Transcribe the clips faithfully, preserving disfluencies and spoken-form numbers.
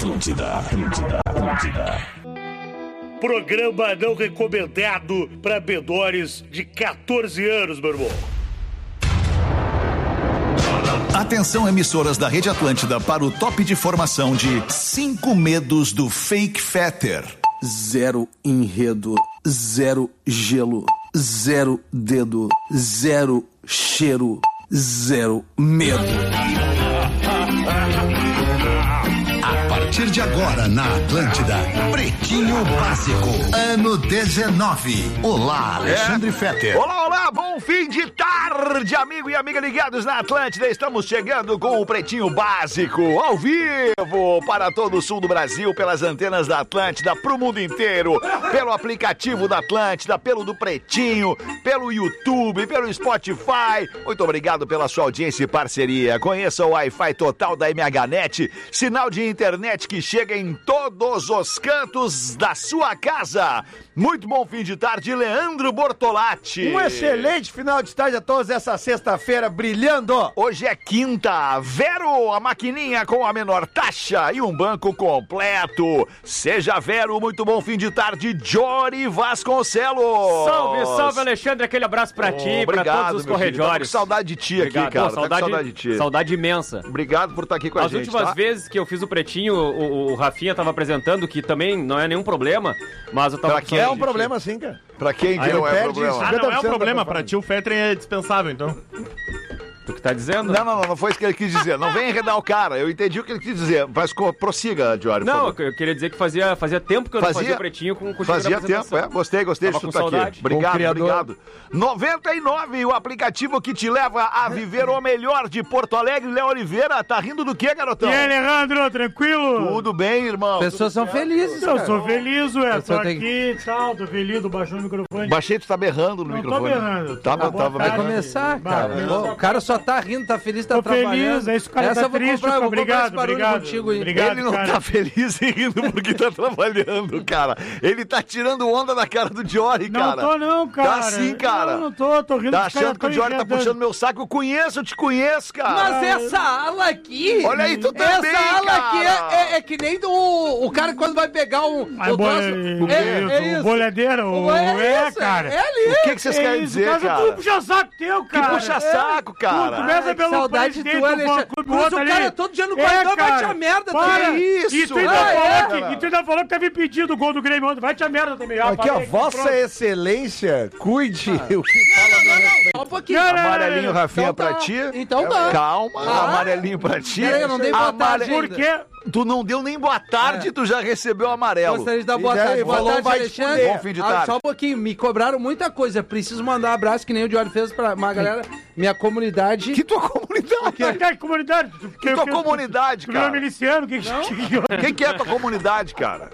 Atlântida, Atlântida, Atlântida. Programa não recomendado para menores de catorze anos, meu irmão. Atenção, emissoras da Rede Atlântida, para o top de formação de cinco medos do Fake Fetter. Zero enredo, zero gelo, zero dedo, zero cheiro, zero medo. A partir de agora na Atlântida, Pretinho Básico, ano dezenove. Olá, Alexandre é. Fetter. Olá, olá, bom fim de tarde, amigo e amiga ligados na Atlântida. Estamos chegando com o Pretinho Básico, ao vivo, para todo o sul do Brasil, pelas antenas da Atlântida, pro mundo inteiro, pelo aplicativo da Atlântida, pelo do Pretinho, pelo YouTube, pelo Spotify. Muito obrigado pela sua audiência e parceria. Conheça o Wi-Fi total da M H Net, sinal de internet que chega em todos os cantos da sua casa. Muito bom fim de tarde, Leandro Bortolatti. Um excelente final de tarde a todos essa sexta-feira, brilhando. Hoje é quinta. Vero, a maquininha com a menor taxa e um banco completo. Seja Vero, muito bom fim de tarde, Jory Vasconcelos. Salve, salve, Alexandre, aquele abraço pra ti, oh, pra todos os corredores. Tô com saudade de ti obrigado. aqui, cara. Pô, saudade, com saudade de ti. Saudade imensa. Obrigado por estar aqui com a As gente. As últimas tá? vezes que eu fiz o Pretinho, o, o Rafinha tava apresentando, que também não é nenhum problema, mas eu tava... É um problema sim, cara. Pra quem que não é problema? Ah, não é um problema, pra ti o Fetter é dispensável, então. Tu que tá dizendo? Não, não, não, não foi isso que ele quis dizer. Não vem enredar o cara. Eu entendi o que ele quis dizer. Mas prossiga, Diório. Não, eu queria dizer que fazia, fazia tempo que eu fazia, não fazia Pretinho com o Fazia tempo, é. Gostei, gostei de estar aqui. Obrigado, obrigado. noventa e nove, o aplicativo que te leva a viver o melhor de Porto Alegre. Léo Oliveira, tá rindo do quê, garotão? E aí, Alejandro, tranquilo? Tudo bem, irmão? Pessoas são felizes, Eu cara. sou feliz, ué. Tô tem... aqui e tal, tô feliz, tô baixando o microfone. Baixei, tu tá berrando no não microfone. Não tô berrando. Tava, tá tava Vai começar, cara. Bah, o cara só tá rindo, tá feliz, tá tô trabalhando. Feliz, é isso, cara. Essa tá triste, comprar, cara. Obrigado, obrigado. Contigo aí. Obrigado, ele não cara. tá feliz e rindo porque tá trabalhando, cara. Ele tá tirando onda da cara do Diori, cara. Não tô não, cara. Tá sim, cara. Não, não tô, tô rindo. Tá achando que o Diori tá puxando meu saco? Eu conheço, eu te conheço, cara. Mas essa ala aqui... Olha aí, tu também, Essa ala cara. aqui é, é, é que nem do, o cara quando vai pegar um... Ai, o, bole... troço, é, é, é isso. O bolhadeiro, o... É, é cara. É ali. O que que vocês é querem isso, dizer, cara? cara? Tu puxa saco teu, cara. Que puxa saco, cara. Tu começa Ai, pelo saudade presidente tua, do Alexandre. clube, Mas outro o ali. cara todo dia no É, corredor vai cara. te a merda. Para. Que isso? E tu ainda, Ah, falou, é, que, e tu ainda falou que tava impedido o gol do Grêmio ontem. Vai te a merda também. Ah, Aqui, ó, falei, Vossa pronto. Excelência, cuide o que fala no respeito. Só um pouquinho. Não, não, não, Amarelinho, não. Rafinha, Então pra tá. ti. Então tá. Calma, Ah. amarelinho pra ti. Peraí, eu não dei boa tarde Amare- ainda. Por quê? Tu não deu nem boa tarde, É. tu já recebeu amarelo. Gostaria de dar boa E daí, tarde. Boa falou, tarde, vai te Alexandre. fuder. Bom fim de Ah, tarde. só um pouquinho. Me cobraram muita coisa. Preciso mandar um abraço, que nem o Diário fez pra uma galera, minha comunidade. Que tua comunidade? Que, que comunidade? Que tua comunidade, Tu virou cara? miliciano? Que, que, Quem que é tua comunidade, cara?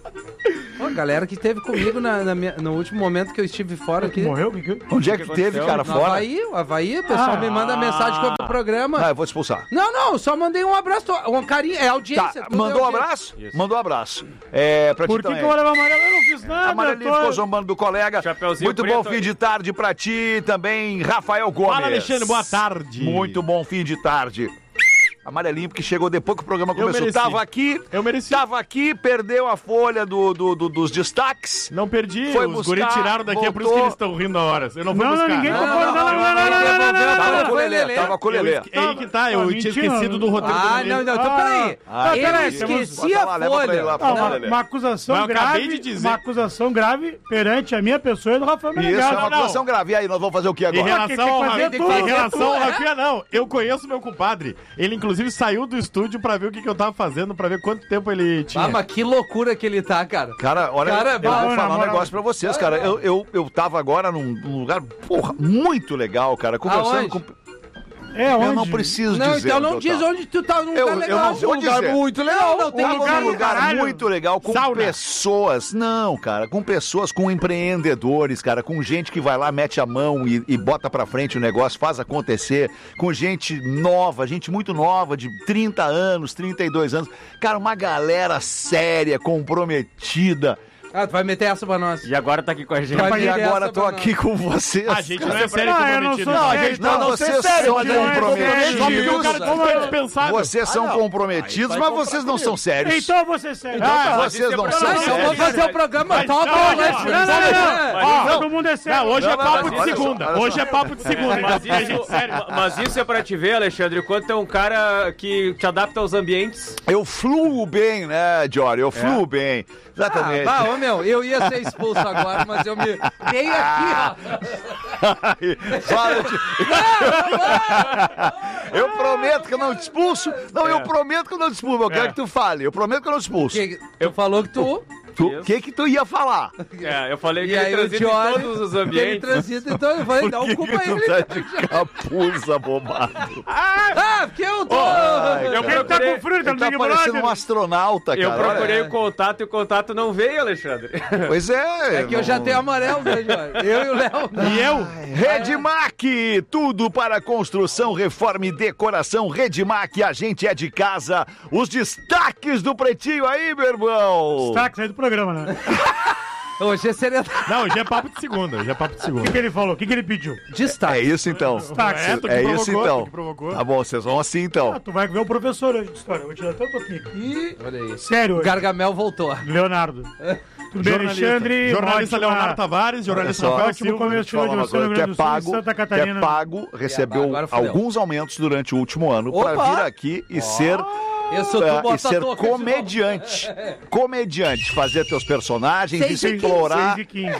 Pô, galera que esteve comigo na, na minha- no último momento que eu estive fora aqui. Morreu? Que, que... Onde é que teve, cara, No fora? Havaí, o Havaí, o pessoal Ah. me manda mensagem sobre o programa. Ah, eu vou te expulsar. Não, não, só mandei um abraço, um carinho, é audiência. Tá, tudo mandou é um audiência. abraço? Mandou um abraço. É, pra Por ti que, também. que eu vou levar amarelo? Eu não fiz nada. Amarelinho eu tô- ficou zombando do colega. Chapeuzinho Muito preto bom fim aí. de tarde pra ti também, Rafael Gomes. Fala, Alexandre, boa tarde. Muito bom fim de tarde. Amarelinho, porque chegou depois que o programa Eu começou. mereci. Tava aqui, Eu mereci. tava aqui, perdeu a folha do, do- do- dos destaques. Não perdi, Foi os buscar, guris tiraram daqui, é por isso que voltou. eles estão rindo a horas. Eu não fui Não, não, buscar. ninguém Não, tocou. não, Não, não, não, não, não, não, não, não, Tava não. com o Lelê, tava com o Lelê. É aí que tá, eu Tá tinha mentindo. esquecido do roteiro Ah, do não, Lelê. não, então peraí. Ah, eu peraí, esqueci bota lá, a leva pra ele lá, folha. pra Ah, lá, uma, Lelê. uma acusação Mas eu grave, acabei de dizer. uma acusação grave perante a minha pessoa e do Rafael Isso, é Menegasso. uma acusação grave. E aí, nós vamos fazer o que Em agora? Tem que relação ao fazer Rafinha, tudo. em relação ao É? Rafinha, não. Eu conheço meu compadre. Ele, inclusive, saiu do estúdio pra ver o que, que eu tava fazendo, pra ver quanto tempo ele tinha. Ah, mas que loucura que ele tá, cara. Cara, olha, Cara, eu vai, vou na falar um moral. negócio pra vocês, cara. Eu, eu, eu tava agora num, num lugar, porra, muito legal, cara. Conversando Aonde? com... É, Eu onde? não preciso Não, dizer então onde não eu diz tava. onde tu tá num Eu- lugar eu legal. não vou um lugar dizer. muito legal. Não, tem Tava lugar num lugar caralho. muito legal, com Sauna. pessoas, não, cara, com pessoas, com empreendedores, cara, com gente que vai lá, mete a mão e, e bota pra frente o negócio, faz acontecer, com gente nova, gente muito nova, de trinta anos, trinta e dois anos, cara, uma galera séria, comprometida. Ah, tu vai meter essa pra nós. E agora tá aqui com a gente. Vai E meter agora essa tô pra aqui nós. com vocês. A gente não é sério Não, eu não comprometido. sou Não, a sério. gente não, vocês são comprometidos. Só porque o cara tá dispensado. Vocês são comprometidos, mas vocês não são sérios. Então você é sério. Ah, vocês não são Não, então sérios. vamos fazer o programa top. Não, não, não, não, não. Ó, todo mundo é sério. Não, hoje é Não, não, papo não, de olha só, segunda. olha só. Hoje é papo de segunda. Mas Então, a gente isso, sério. mas isso é pra te ver, Alexandre, quanto é um cara que te adapta aos ambientes. Eu fluo bem, né, Jory? Eu fluo bem. Ah, Exatamente. bah, ô meu, eu ia ser expulso agora, mas eu me dei aqui, ó. Fala de... Eu prometo que eu não te expulso. Não, eu prometo que eu não te expulso. Eu quero que tu fale. Eu prometo que eu não te expulso. Que, tu falou que tu... O que que tu ia falar? É, eu falei que E aí ele o transita em Johnny, todos os que ele ambientes. transita, então eu falei, dá um Por que culpa que ele. tu tá de capuz abobado? Ah, porque eu tô... Ai, Eu quero tá com frio, tá Ele no tá Big parecendo Brother. um astronauta, cara. Eu procurei Olha. o contato e o contato não veio, Alexandre. Pois é. É que eu já tenho amarelo, né, Jorge? Eu e o Léo. E eu? Redmac, tudo para construção, reforma e decoração. Redmac, a gente é de casa. Os destaques do Pretinho aí, meu irmão. Tá, que saiu do programa, né? Hoje é seriedade. Não, hoje é papo de segunda. Hoje é papo de O segunda. que, que ele falou? O que, que ele pediu? É Destaque. isso então. Destaque. É, tu que É provocou, isso tu então. que provocou. Tá bom, vocês vão assim então. Ah, tu vai ver o professor hoje de história. Eu vou tirar até um pouquinho aqui. Olha aí. Sério O hoje. Gargamel voltou. Leonardo. Tudo bem, Jornalista, Alexandre? jornalista Ótima- Leonardo Tavares, jornalista Olha só. Rafael Ótimo Silva. começo Deixa eu falar de uma você no coisa. Rio Tu é Grande do Sul, pago, Santa tu é Catarina. pago, recebeu agora fodeu. alguns aumentos durante o último ano para Opa! vir aqui e ser Eu sou é, tu, e bota a ser touca de comediante. Comediante, fazer teus personagens, Seis e explorar. seis e quinze.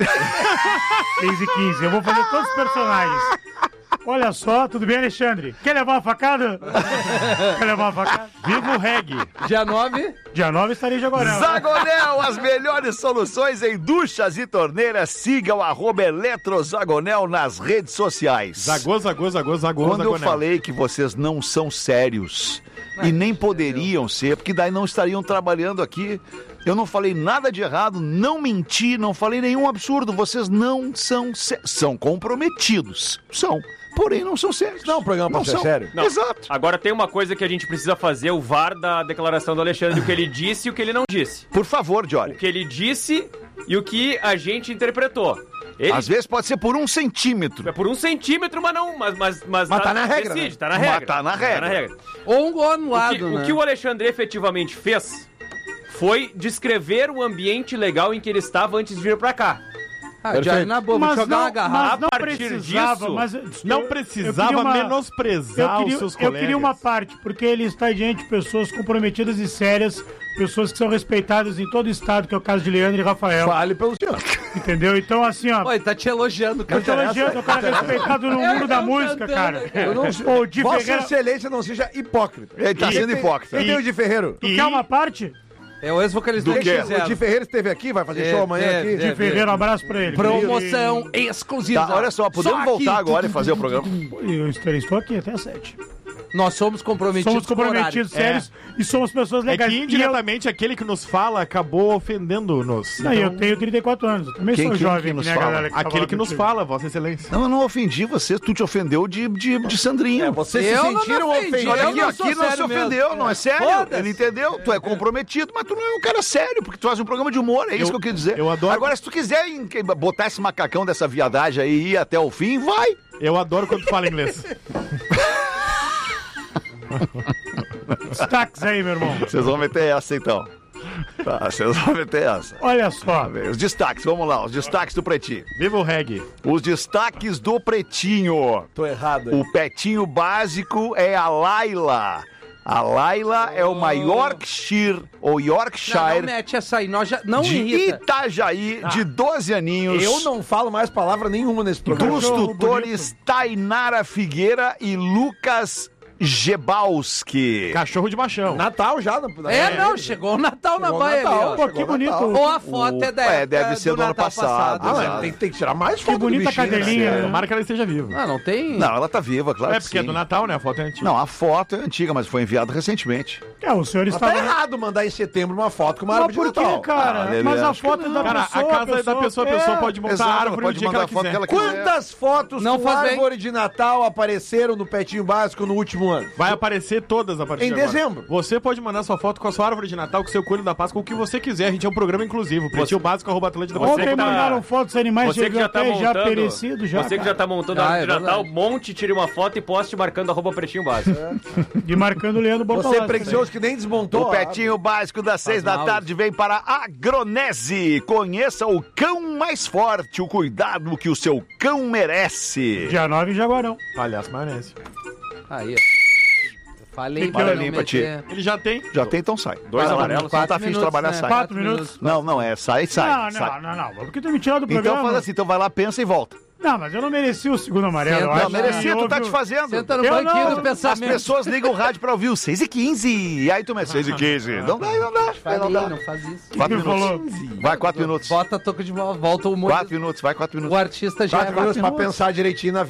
seis e quinze. Eu vou fazer todos os personagens. Olha só, tudo bem, Alexandre? Quer levar uma facada? Quer levar uma facada? Viva o reggae. Dia nove. Dia nove estarei em Jaguarão. Zagonel, as melhores soluções em duchas e torneiras. Siga o arroba Eletrozagonel nas redes sociais. Zagô, zagô, zagô, zagô, Quando eu zagonel. falei que vocês não são sérios e nem poderiam ser, porque daí não estariam trabalhando aqui. Eu não falei nada de errado, não menti, não falei nenhum absurdo. Vocês não são sé- são comprometidos. São, porém não são sérios. Não, o programa não pode ser são. sério. Não. Exato. Agora tem uma coisa que a gente precisa fazer, o V A R da declaração do Alexandre, o que ele disse e o que ele não disse. Por favor, O Jory. que ele disse e o que a gente interpretou. Ele Às vezes pode ser por um centímetro. é por um centímetro, mas não. Mas, mas, mas, Mas tá na regra, decide, né? tá na Mas regra. tá na regra. Ou um gol O que, anulado, né? o que o Alexandre efetivamente fez foi descrever o ambiente legal em que ele estava antes de vir pra cá. Ah, Jorge, na boa, vou te Mas jogar não, uma garrafa. mas não A partir precisava, disso, mas Não eu- precisava eu queria uma- menosprezar eu queria, os seus eu colegas. queria uma parte, porque ele está diante de pessoas comprometidas e sérias, pessoas que são respeitadas em todo o estado, que é o caso de Leandro e Rafael. Fale pelo senhor. Entendeu? Então, assim, ó. Pô, ele tá te elogiando, Eu cara. tô elogiando o cara respeitado no mundo da música, cara. Eu não, Ô, Di Vossa Ferreira, Excelência não seja hipócrita. Ele tá sendo hipócrita. Quem tem o Di Ferreiro? tu quer uma parte? É o ex-vocalista Do do quê? X O Di Ferreiro esteve aqui, vai fazer É, show amanhã é, aqui. é. Di Ferreira, um abraço pra ele. Promoção exclusiva. Tá, olha só, podemos aqui. voltar agora e fazer o programa. Eu estarei- estou aqui até às sete. Nós somos comprometidos Somos comprometidos, com o horário. sérios, e somos pessoas É legais. que E eu- indiretamente aquele que nos fala acabou ofendendo-nos. Não, eu tenho trinta e quatro anos, eu também Quem- sou quem jovem, que que nos nem a fala? galera que tá Aquele falando que nos contigo. fala, Vossa Excelência. Não, eu não ofendi você, tu te ofendeu de, de, de Sandrinho. Vocês Eu se não me sentiram ofendi, ofendidos. Olha eu aqui, não aqui sou não se sério ofendeu, mesmo. não é sério. Foda-se. Ele entendeu? Tu é comprometido, mas tu não é um cara sério, porque tu faz um programa de humor, é isso Eu- que eu quis dizer. eu adoro- Agora, se tu quiser em- botar esse macacão dessa viadagem aí e ir até o fim, vai. Eu adoro quando tu fala inglês. Destaques aí, meu irmão. Vocês vão meter essa então. Tá, vocês vão meter essa. Olha só. Os destaques, vamos lá, os destaques do Pretinho. Viva o reggae. Os destaques do Pretinho. Tô errado aí. O Petinho básico é a Laila. A Laila é uma Yorkshire, ou Não, não Yorkshire, mete essa aí, nós já... Não de irrita. Itajaí, de doze aninhos. Eu não falo mais palavra nenhuma nesse programa. Dos Cachorro tutores Tainara Figueira e Lucas Gebalski. Cachorro de machão. Natal já. Na, É, não, chegou o Natal na Chegou o baia Natal, ali, ó. Pô, chegou que o bonito. Natal. Ou a foto é da É, época deve ser do ano Natal passado, Ah, exato. mas tem, tem que tirar mais Que foto do bonita bichinho, cadelinha, né? né? Tomara que ela esteja viva. Ah, não tem... Não, ela tá viva, claro É que porque é sim. do Natal, né? A foto é antiga. Não, a foto é antiga, mas foi enviada recentemente. É, o senhor Mas estava... tá errado mandar em setembro uma foto com uma Mas árvore de por que, Natal. cara? Ah, Lelê, Mas a acho que foto é da Cara, pessoa... a casa é da pessoa, a pessoa pode montar Exato, a ela árvore no pode dia que mandar ela a foto quiser. que ela quiser. Quantas fotos Não com faz bem. árvore de Natal apareceram no Petinho Básico no último próximo ano. Vai aparecer todas a partir Em de agora. dezembro. Você pode mandar sua foto com a sua árvore de Natal, com o seu coelho da Páscoa, com o que você quiser. A gente é um programa inclusivo. Pretinho básico, arroba Atlântida. Ontem que tá- mandaram fotos dos animais Você que já tá até já montando, perecidos já. você que já tá montando Ah, a é árvore de Natal, verdade. monte, tire uma foto e poste marcando arroba pretinho básico. E marcando o Leandro Você é Bortolassi. preguiçoso que nem desmontou. O Pretinho Básico das seis da mal tarde vem para Agronese. Conheça o cão mais forte, o cuidado que o seu cão merece. Dia nove em Jaguarão. Palhaço maionese. Aí, ó. Falei pra Amarelinho não pra ti. meter. Ele já tem. Já tem, então sai. Dois Vai lá, amarelos. Não tá Quatro afim de minutos, trabalhar, né? sai. Quatro minutos. Não, não, é sai, sai. Não, sai. não, não, não. Porque tu me tirou do programa. Então faz assim, então vai lá, pensa e volta. Não, mas eu não mereci o segundo amarelo. eu Senta, acho Não, merecia, que tu tá houve te o- fazendo. Senta no Eu banquinho não. do As pensamento. pessoas ligam o rádio pra ouvir o seis e quinze. E aí tu me seis e quinze. Não dá, não dá. Aí Falei, não dá. não faz isso. Quatro Ele falou. minutos. Vai, quatro minutos. Bota toco de volta, volta o humor. Quatro minutos, vai, quatro O minutos. artista já Quatro é minutos pra minutos. pensar direitinho na